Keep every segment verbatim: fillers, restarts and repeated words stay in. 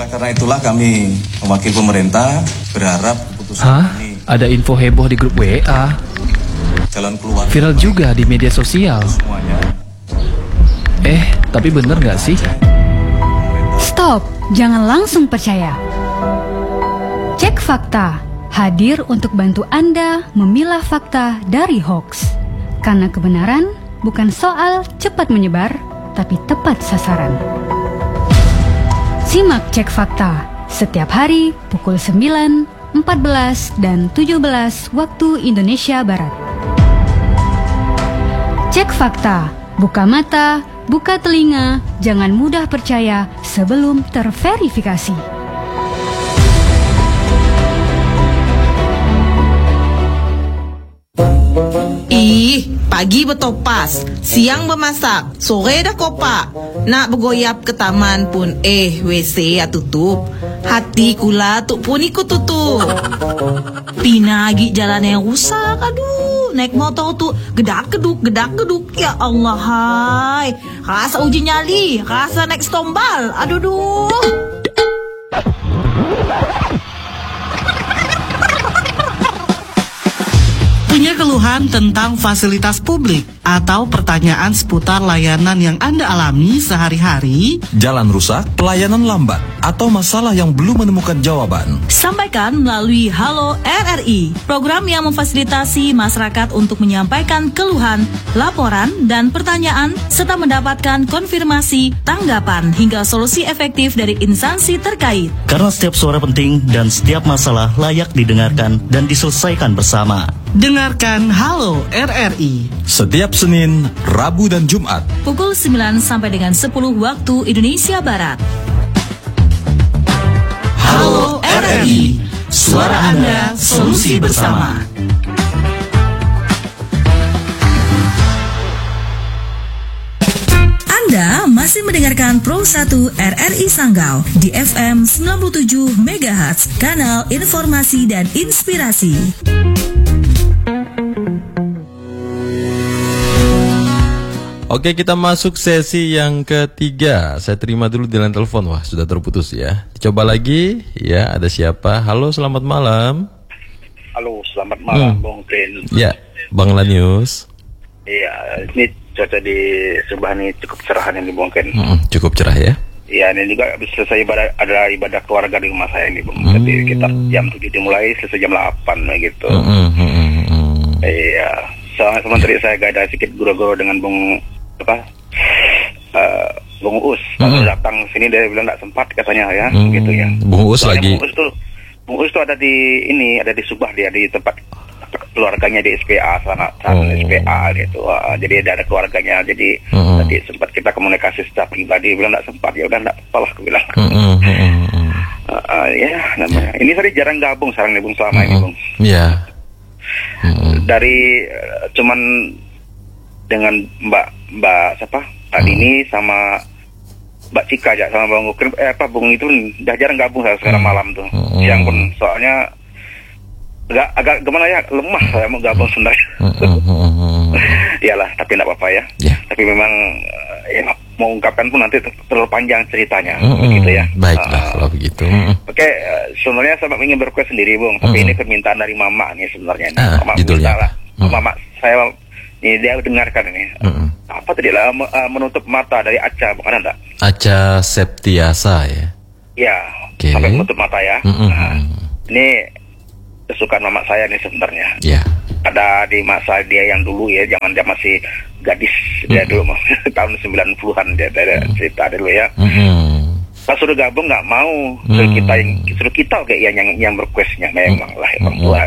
karena itulah kami mewakili pemerintah berharap keputusan Hah? ini Ada info heboh di grup W A. jalan keluar Viral juga di media sosial. semuanya. Eh, tapi bener gak sih? Stop, jangan langsung percaya. Cek fakta, hadir untuk bantu Anda memilah fakta dari hoax. Karena kebenaran bukan soal cepat menyebar, tapi tepat sasaran. Simak Cek Fakta setiap hari pukul sembilan, empat belas, dan tujuh belas waktu Indonesia Barat. Cek Fakta, buka mata, buka telinga, jangan mudah percaya sebelum terverifikasi. Ih, pagi betopas, siang bemasak, sore dah kopak. Nak bergoyap ke taman pun eh W C ya tutup. Hati kula tuk pun ikut tutup. Pina lagi jalan yang rusak, aduh. Naik motor tuh gedak geduk gedak geduk. Ya Allah, hai. Rasa uji nyali, rasa naik stombal. Aduh duh. Punya keluhan tentang fasilitas publik atau pertanyaan seputar layanan yang Anda alami sehari-hari? Jalan rusak, pelayanan lambat, atau masalah yang belum menemukan jawaban? Sampaikan melalui Halo R R I, program yang memfasilitasi masyarakat untuk menyampaikan keluhan, laporan, dan pertanyaan, serta mendapatkan konfirmasi, tanggapan, hingga solusi efektif dari instansi terkait. Karena setiap suara penting dan setiap masalah layak didengarkan dan diselesaikan bersama. Dengarkan Halo R R I Setiap Senin, Rabu, dan Jumat pukul sembilan sampai dengan sepuluh waktu Indonesia Barat. Halo R R I, suara Anda, solusi bersama. Anda masih mendengarkan Pro satu R R I Sanggau di F M sembilan puluh tujuh megahertz, kanal informasi dan inspirasi. Oke, kita masuk sesi yang ketiga. Saya terima dulu di line telepon. Wah, sudah terputus ya. Coba lagi. Ya, ada siapa? Halo, selamat malam. Halo, selamat malam, hmm. Bang Prin. Ya, Bang Lanius. Iya, ini cuaca di Subah ini cukup cerah nih, Bang Prin. Hmm, cukup cerah ya. Iya, ini juga habis selesai ibadah, ada ibadah keluarga di rumah saya ini, Bang. Hmm. Jadi kita jam tujuh dimulai, selesai jam delapan gitu. Hmm, hmm, hmm, hmm. Iya, soalnya sementara saya gak ada sedikit guru-guru dengan Bung apa uh, Bung Uus kalau hmm. datang sini dia bilang tidak sempat katanya ya, hmm. gitu ya. Bung Uus lagi. Bung Uus tuh, Bung Uus tuh ada di ini, ada di Subah, dia di tempat keluarganya di S P A sana, sana oh. S P A gitu. Uh, jadi ada ada keluarganya. Jadi hmm. tadi sempat kita komunikasi secara pribadi, bilang tidak sempat, ya udah tidak apalah, aku bilang. Hmm. Hmm. uh, uh, ya namanya. Ini tadi jarang gabung sekarang nih Bung selama hmm. ini Bung. Iya. Yeah. Hmm. Dari uh, cuman dengan Mbak Mbak siapa tadi ini hmm. sama Mbak Cika aja sama Bang Ukrim, eh apa Bung itu udah jarang gabung saya sekarang hmm. malam tuh hmm. siang pun soalnya agak agak gimana ya, lemah saya mau gabung sebenarnya. hmm. Iyalah, tapi tidak apa-apa ya. Yeah. Tapi memang ya, mau ungkapkan pun nanti terlalu panjang ceritanya, hmm. begitu ya. Baiklah uh, kalau begitu. Hmm. Oke, okay, uh, sebenarnya saya ingin berrequest sendiri Bung, tapi hmm. ini permintaan dari Mama nih sebenarnya. Ah, Mama judulnya. lah. Hmm. Mama saya ini dia dengarkan ini. Mm-hmm. Apa tadi lah uh, menutup mata dari Aca, bukan ada? Aca Septiasa ya. Ya, okay. Sampai menutup mata ya. Mm-hmm. Nah, ini kesukaan mama saya nih sebenarnya. Ya. Yeah. Ada di masa dia yang dulu ya, zaman dia masih gadis, mm-hmm. dia dulu tahun sembilan puluhan dia ada mm-hmm. cerita dulu ya. Mm-hmm. Pas sudah gabung nggak mau, suruh kita yang suruh kita kayak yang yang berquestnya memang lah Bang tua.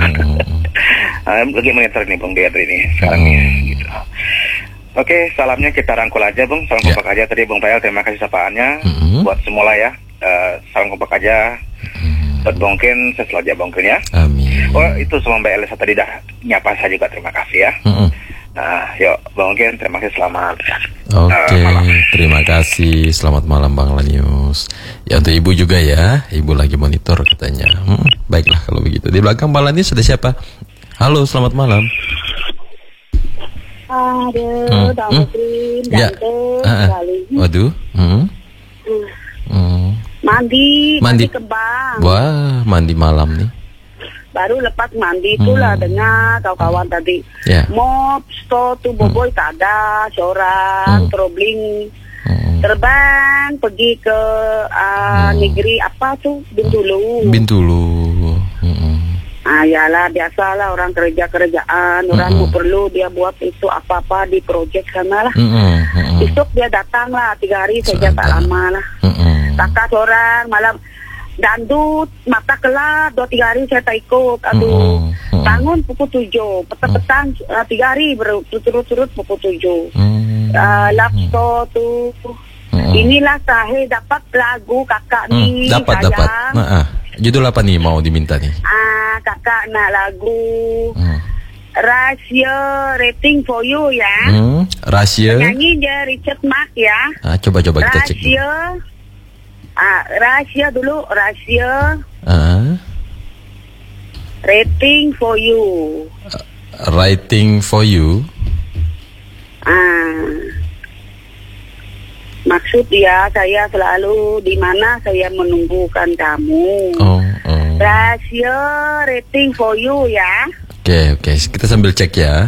Lagi monitor nih Bang Deandri ini sekarang nih gitu. Oke, salamnya kita rangkul aja Bang, salam kompak aja tadi Bang Pael, terima kasih sapaannya buat semula ya. Uh, salam kompak aja. Buat Bang Ken, saya selalu aja Bang Ken ya. Amin. Oh itu sama Mbak Elisa tadi dah nyapa saya juga, terima kasih ya. Nah, yuk Bang Ken, terima kasih, selamat. Oke, okay, uh, terima kasih. Selamat malam Bang Lanius. Ya untuk Ibu juga ya, Ibu lagi monitor katanya. Hmm, baiklah kalau begitu. Di belakang Bang Lanius ada siapa? Halo, selamat malam. Aduh, hmm. Bang hmm. Prin, ya. ganteng uh, uh. sekali. Waduh. Hmm. Hmm. Ma Mandi. Mandi, mandi kembang. Wah, mandi malam nih. Baru lepas mandi itulah Hmm. dengar kawan-kawan tadi. Ya. Mop, store tu boboy tak ada seorang Hmm. trobling Hmm. terbang pergi ke uh, Hmm. negeri apa tu Bintulu. Bintulu. Hmm. Ah, yalah biasalah orang kerja-kerjaan, orang Mm-mm. mau perlu dia buat itu apa-apa di projek sana lah. Hmm. Hmm. Besok dia datang lah tiga hari saja tak Datang. lama lah. Hmm. Kakak seorang malam dandut mata kelap dua tiga hari saya tak ikut. Aduh, Mm-mm. bangun pukul tujuh petang-petang uh, tiga hari berturut-turut pukul tujuh. Hmm. Uh, laptop tu Mm-mm. inilah saya dapat lagu kakak Hmm. ni Dapat sayang. dapat. Nah, ah. Judul apa nih mau diminta nih? Ah, kakak nak lagu Hmm. Rahsia Rating for You ya. Hmm. Rahasia. Nyanyi dia Richard Mark ya. Ah, coba-coba kita cek dulu. Rahsia. Ah, rahsia dulu, rahsia Ah. Rating for You. Writing for you. Ah. Maksud dia saya selalu di mana saya menunggukan kamu. Oh, oh. Rahsia Rating for You ya. Oke, oke. Kita sambil cek ya.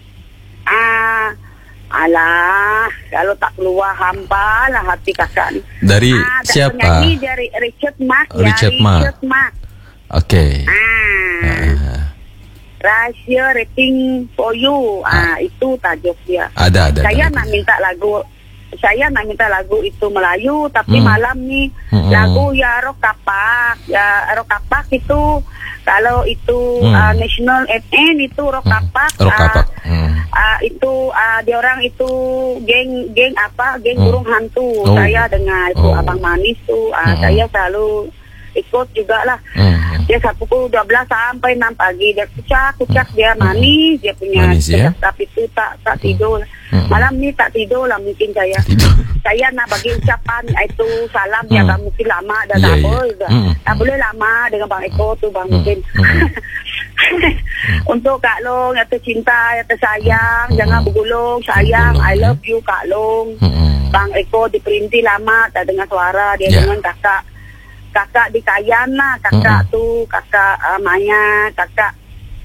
Ah, alah, kalau tak keluar hampa lah hati kakak ni. Dari Ah, dan siapa? penyanyi dari Richard Mark ya. Richard Mark. Richard Mark. Oke. Ah, Ah, Rahsia Rating for You. Ah, itu tajuk dia. ada, ada. Saya ada. nak minta lagu, saya nak minta lagu itu Melayu, tapi Hmm. malam ni Hmm. lagu ya rock kapak, ya rock kapak itu kalau itu Hmm. ah, National F M itu rock Hmm. kapak, Rock ah, kapak. Hmm. ah, itu ah, dia orang itu geng geng apa, geng Hmm. burung hantu. Oh. Saya dengar itu Oh. Abang Manis tu, ah, Hmm. saya selalu ikut juga lah. Hmm. Dia sampai pukul dua belas sampai enam pagi dia kucak kucak dia manis dia punya Manis, ya? tapi itu tak tak tidur. Hmm. Malam ni tak tidur lah mungkin saya. Tidur. Saya nak bagi ucapan itu salam dia Hmm. Bang mungkin lama dah Ya, tak ya. boleh dah. Hmm. Tak boleh lama dengan Bang Eko tu Bang Hmm. mungkin. Hmm. Untuk Kak Long yang tercinta, yang tersayang, Hmm. jangan bergulung, sayang, Bergulung, I ya. love you Kak Long. Hmm. Bang Eko diperinti lama tak dengar suara dia Ya. dengan kakak. Kakak di Kayan lah, kakak Mm-mm. tu, kakak uh, Maya, kakak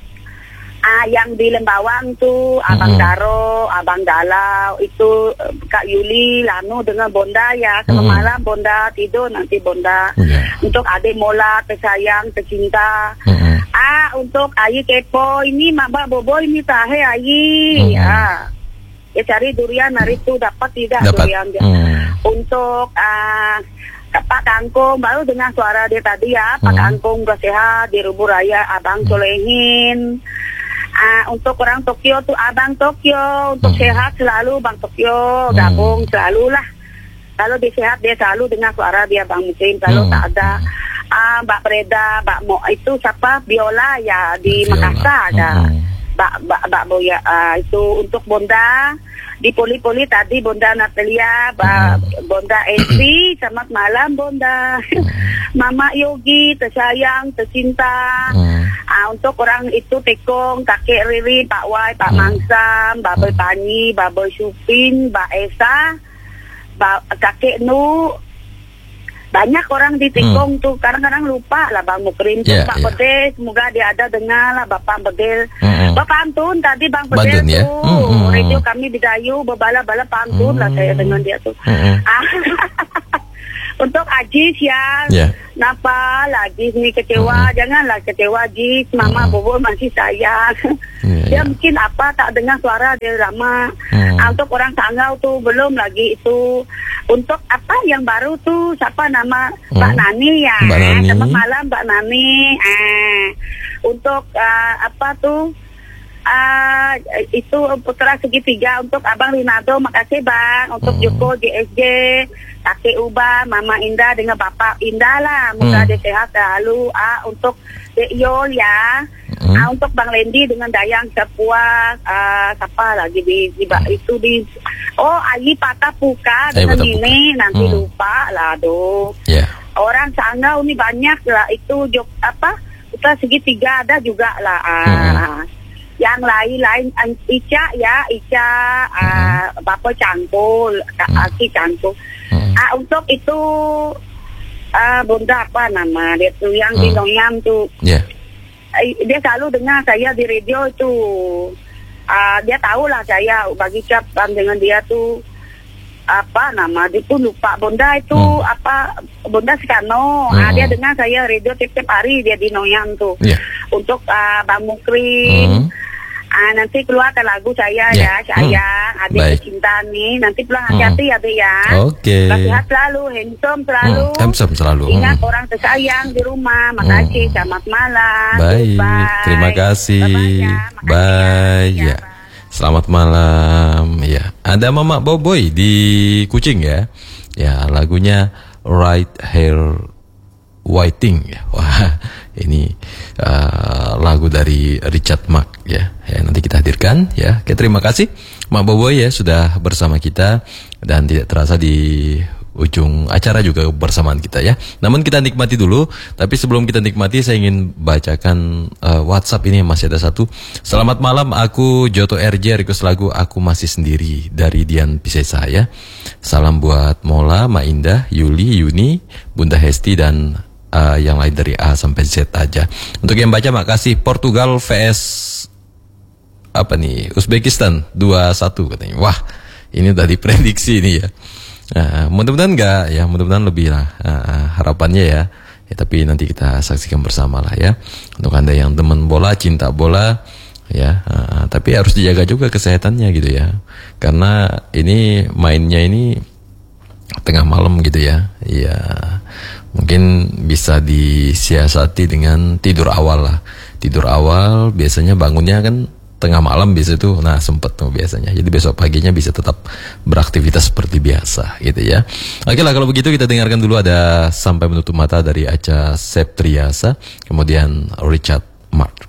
ah yang di Lembawang tu, Abang Mm-mm. Daro, Abang Dalau, itu uh, Kak Yuli, Lanu dengan Bonda ya. Kalau Mm-mm. malam Bonda tidur, nanti Bonda. Ya. Untuk adik Mola, tersayang, tercinta. Hmm. Ah, untuk Ayi Kepo, ini Mabak Bobo ini tahe Ayi. Mm-mm. Ah. Dia cari durian hari tu dapat tidak Dapat. durian dia. Hmm. Untuk ah Pak Kangkung baru dengar suara dia tadi ya. Pak Hmm. Kangkung udah sehat di Rubu Raya Abang Solehin. Ah, untuk orang Tokyo tuh Abang Tokyo untuk Hmm. sehat selalu Bang Tokyo Hmm. gabung selalu lah. Kalau dia sehat dia selalu dengar suara dia Bang Musim. Kalau Hmm. tak ada ah Mbak Preda, Mbak Mo itu siapa Biola ya di Viola. Makassar ada. Hmm. Mbak Mbak Mbak Boya ah, itu untuk Bonda di Poli-Poli tadi Bonda Natalia, Mbak Bonda Esi, selamat malam Bonda. Mama Yogi tersayang, tercinta. Hmm. Ah, untuk orang itu Tekong, Kakek Riri, Pak Wai, Pak Hmm. Mangsam, Baboy Panyi, Baboy Supin, Mbak Esa, Ba- Kakek Nu. Banyak orang di Tekong tuh, kadang-kadang lupa lah Bang Mukrim tuh, Ya, Pak ya. Bedel, semoga dia ada dengar lah Bapak Bedel. Mm-mm. Bapak Antun tadi Bang Bedel Bantun, ya? tuh, Mm-mm. radio kami di Dayu, bebala-bala Pantun lah saya dengan dia tuh. Mm-mm. Ah, untuk Ajis ya, Ya. napa lah Ajis nih kecewa, janganlah kecewa Ajis, Mama Bobo masih sayang. Ya, Dia ya. mungkin apa tak dengar suara dia lama. Hmm. Ah, untuk orang Sanggau tuh belum lagi itu. Untuk apa yang baru tuh siapa nama Hmm. Mbak Nani ya. Mbak Nani. Selamat malam Mbak Nani. Ah, untuk ah, apa tuh? Ah, itu Putra Segitiga untuk Abang Rinaldo, makasih Bang. Untuk Hmm. Joko J S J, Kakek Uba, Mama Indah dengan Bapak Indah lah. Moga Hmm. dia sehat selalu. Ah, untuk Dek Yol ya. Hmm. Ah, untuk Bang Lendi dengan Dayang Sepuas, ah, siapa lagi di, di Hmm. itu di oh Ayi Patah Puka Ayi dengan Patah Puka. ini nanti Hmm. lupa lah aduh. Ya. Orang Sanggau ini banyak lah itu jok apa kita segitiga ada juga lah. Ah, Hmm. Yang lain-lain An- Ica ya Ica, ah, Bapak Cangkul, Kak Hmm. Aki Cangkul. Hmm. Ah, untuk itu ah Bonda apa nama dia tuh yang Hmm. di Noyam tuh. Ya. Eh, dia selalu dengar saya di radio itu. Ah dia tahu lah saya bagi cap dengan dia tuh apa nama dia tuh lupa Bonda itu Hmm. apa Bonda Sekano. Hmm. Ah dia dengar saya radio tiap-tiap hari dia di Noyam tuh. Ya. Untuk ah Bang Mukrim. Hmm. Ah nanti keluarkan lagu saya Ya. ya, sayang, adik Baik. cinta nih. Nanti pulang hati-hati adik ya. Oke. Sehat selalu, handsome selalu. Hmm, handsome selalu. Ingat Hmm. orang tersayang di rumah. Makasih, selamat malam. Baik, Bye. terima kasih. Bye-bye ya. Makasih Bye. ya. Ya. Selamat malam. Ya, ada Mama Boboy di Kucing ya. Ya, lagunya Right Hair Whiting ya. Wah, ini uh, lagu dari Richard Mark ya. Ya, nanti kita hadirkan ya. Oke, terima kasih Mak Boboy ya sudah bersama kita dan tidak terasa di ujung acara juga bersamaan kita ya. Namun kita nikmati dulu, tapi sebelum kita nikmati saya ingin bacakan uh, WhatsApp ini masih ada satu. Selamat malam, aku Joto R J, request lagu Aku Masih Sendiri dari Dian Pisesa ya. Salam buat Mola, Ma Indah, Yuli, Yuni, Bunda Hesti dan uh, yang lain dari A sampai Z aja. Untuk yang baca makasih. Portugal vs apa nih? Uzbekistan dua satu katanya. Wah, ini udah diprediksi ini ya. Nah, mudah-mudahan enggak ya, mudah-mudahan lebih lah uh, harapannya ya. Ya tapi nanti kita saksikan bersama lah ya. Untuk Anda yang teman bola, cinta bola ya, uh, tapi harus dijaga juga kesehatannya gitu ya. Karena ini mainnya ini tengah malam gitu ya. Ya mungkin bisa disiasati dengan tidur awal lah. Tidur awal biasanya bangunnya kan tengah malam biasa itu, nah sempet tuh biasanya. Jadi besok paginya bisa tetap beraktivitas seperti biasa gitu ya. Oke lah kalau begitu kita dengarkan dulu ada Sampai Menutup Mata dari Acha Septriasa, kemudian Richard Mark.